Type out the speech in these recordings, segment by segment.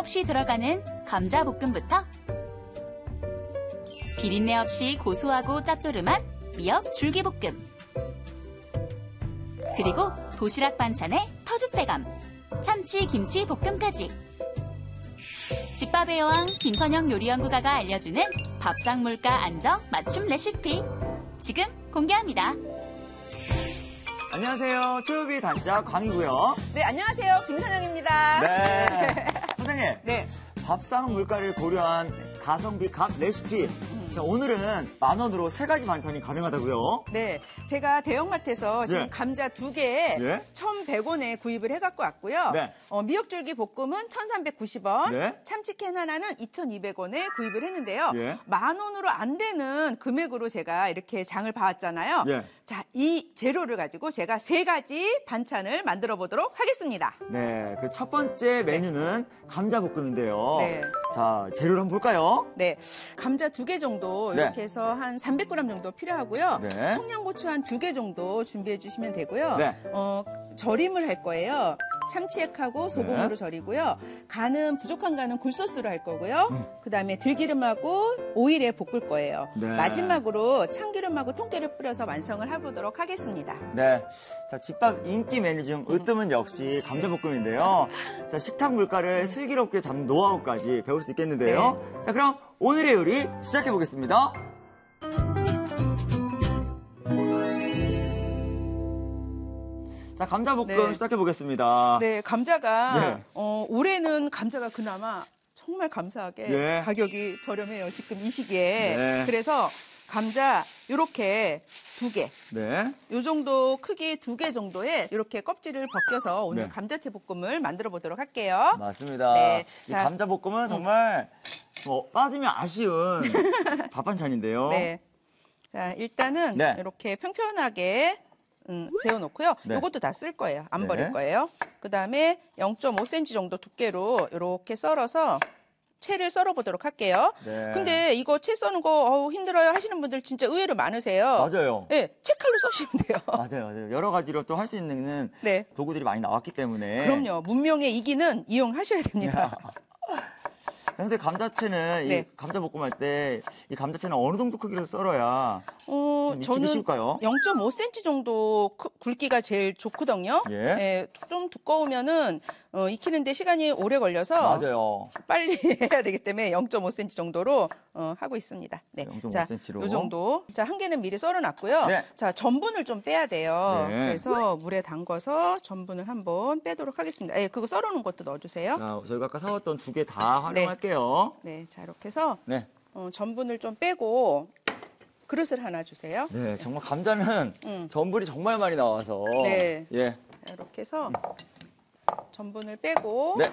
없이 들어가는 감자볶음부터 비린내 없이 고소하고 짭조름한 미역 줄기볶음, 그리고 도시락 반찬에 터줏대감 참치 김치 볶음까지. 집밥의 여왕 김선영 요리연구가가 알려주는 밥상 물가 안정 맞춤 레시피 지금 공개합니다. 안녕하세요. 최우비 단짝 광이고요. 네, 안녕하세요. 김선영입니다. 네. 선생님. 네. 밥상 물가를 고려한 가성비 각 레시피. 자, 오늘은 10,000원으로 3가지 반찬이 가능하다고요? 네, 제가 대형마트에서 지금 네. 감자 2개에 네. 1,100원에 구입을 해갖고 왔고요. 네. 미역줄기 볶음은 1,390원, 네. 참치캔 하나는 2,200원에 구입을 했는데요. 예. 10,000원으로 안 되는 금액으로 제가 이렇게 장을 봐왔잖아요. 예. 자, 이 재료를 가지고 제가 3가지 반찬을 만들어 보도록 하겠습니다. 네. 그 첫 번째 메뉴는 감자볶음인데요. 네. 자, 재료를 한번 볼까요? 네, 감자 2개 정도 네. 이렇게 해서 한 300g 정도 필요하고요. 네. 청양고추 한 2개 정도 준비해 주시면 되고요. 네. 절임을 할 거예요. 참치액하고 소금으로 네. 절이고요. 간은 부족한 간은 굴소스로 할 거고요. 그다음에 들기름하고 오일에 볶을 거예요. 네. 마지막으로 참기름하고 통깨를 뿌려서 완성을 해보도록 하겠습니다. 네. 자, 집밥 인기 메뉴 중 으뜸은 역시 감자볶음인데요. 자, 식탁 물가를 슬기롭게 잡는 노하우까지 배울 수 있겠는데요. 네. 자, 그럼 오늘의 요리 시작해 보겠습니다. 자, 감자볶음 네. 시작해 보겠습니다. 네, 감자가 네. 올해는 감자가 그나마 정말 감사하게 예. 가격이 저렴해요. 지금 이 시기에. 네. 그래서 감자 요렇게 2개. 네. 요 정도 크기 2개 정도에 이렇게 껍질을 벗겨서 오늘 네. 감자채 볶음을 만들어 보도록 할게요. 맞습니다. 네. 이 자. 감자볶음은 정말 빠지면 아쉬운 밥 반찬인데요. 네. 자, 일단은 네. 이렇게 평평하게 세워놓고요. 네. 요것도 다 쓸 거예요. 안 네. 버릴 거예요. 그다음에 0.5cm 정도 두께로 이렇게 썰어서 채를 썰어 보도록 할게요. 네. 근데 이거 채 써는 거 힘들어요 하시는 분들 진짜 의외로 많으세요. 맞아요. 네, 채칼로 써시면 돼요. 맞아요. 여러 가지로 또 할 수 있는 네. 도구들이 많이 나왔기 때문에. 그럼요. 문명의 이기는 이용하셔야 됩니다. 근데 감자채는 네. 이 감자볶음 할 때 이 감자채는 어느 정도 크기로 썰어야 좀 익히기 저는 쉬울까요? 0.5cm 정도 굵기가 제일 좋거든요. 예. 네, 좀 두꺼우면은 익히는데 시간이 오래 걸려서 맞아요. 빨리 해야 되기 때문에 0.5cm 정도로 하고 있습니다. 네. 0.5cm 로. 이 정도. 자, 한 개는 미리 썰어놨고요. 네. 자, 전분을 좀 빼야 돼요. 네. 그래서 물에 담궈서 전분을 한번 빼도록 하겠습니다. 네, 그거 썰어놓은 것도 넣어주세요. 자, 저희가 아까 사왔던 2개 다 활용할게요. 네, 자 이렇게 해서 네. 전분을 좀 빼고 그릇을 하나 주세요. 네, 정말 감자는 전분이 정말 많이 나와서. 네. 예. 자, 이렇게 해서 전분을 빼고 네.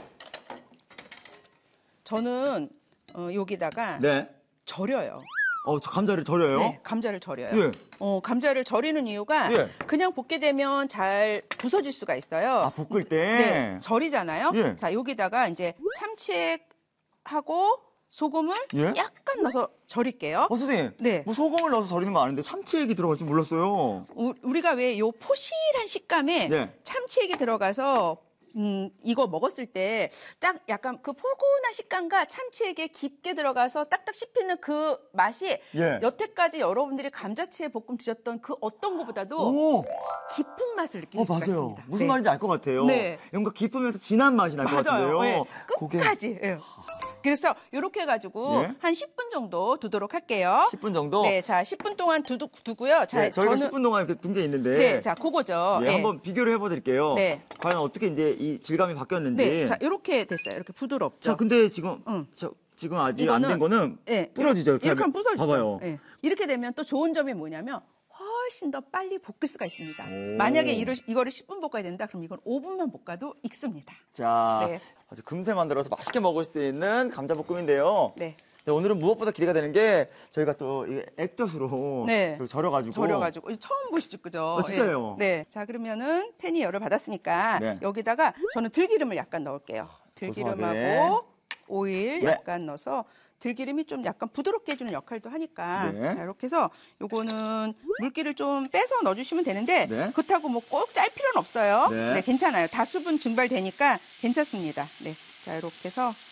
저는 여기다가 네. 절여요. 저 감자를 절여요? 네, 감자를 절여요. 예. 감자를 절이는 이유가 예. 그냥 볶게 되면 잘 부서질 수가 있어요. 볶을 때. 네, 절이잖아요. 예. 자, 여기다가 이제 참치액하고 소금을 예? 약간 넣어서 절일게요. 선생님. 네. 뭐 소금을 넣어서 절이는 거 아는데 참치액이 들어갈 줄 몰랐어요. 우리가 왜 요 포실한 식감에 네. 참치액이 들어가서 이거 먹었을 때 딱 약간 그 포근한 식감과 참치액에 깊게 들어가서 딱딱 씹히는 그 맛이 예. 여태까지 여러분들이 감자채 볶음 드셨던 그 어떤 것보다도 오! 깊은 맛을 느낄 수가 맞아요. 있습니다. 무슨 네. 말인지 알 것 같아요. 네. 뭔가 깊으면서 진한 맛이 날 것 같은데요. 맞아요. 네. 그게 끝까지. 예. 그래서 이렇게 해가지고 예? 한 10분 정도 두도록 할게요. 10분 정도? 네, 자 10분 동안 두고요. 자, 네, 저희가 저는 10분 동안 이렇게 둔 게 있는데. 네, 자 그거죠. 예, 네. 한번 비교를 해봐드릴게요. 네. 과연 어떻게 이제 이 질감이 바뀌었는지. 네, 자 이렇게 됐어요. 이렇게 부드럽죠. 자, 근데 지금, 응. 지금 아직 안 된 거는 네, 부러지죠. 이렇게 하면 부서지죠. 봐봐요. 네. 이렇게 되면 또 좋은 점이 뭐냐면 훨씬 더 빨리 볶을 수가 있습니다. 오. 만약에 이거를 10분 볶아야 된다, 그럼 이건 5분만 볶아도 익습니다. 자, 네. 아주 금세 만들어서 맛있게 먹을 수 있는 감자볶음인데요. 네. 자, 오늘은 무엇보다 기대가 되는 게 저희가 또 이게 액젓으로 네. 절여가지고. 이거 처음 보시죠, 그죠? 진짜요? 네. 자, 그러면은 팬이 열을 받았으니까 네. 여기다가 저는 들기름을 약간 넣을게요. 들기름하고 오일 네. 약간 넣어서 들기름이 좀 약간 부드럽게 해주는 역할도 하니까 네. 자 이렇게 해서 요거는 물기를 좀 빼서 넣어주시면 되는데 네. 그렇다고 뭐 꼭 짤 필요는 없어요. 네. 네, 괜찮아요. 다 수분 증발되니까 괜찮습니다. 네, 자 이렇게 해서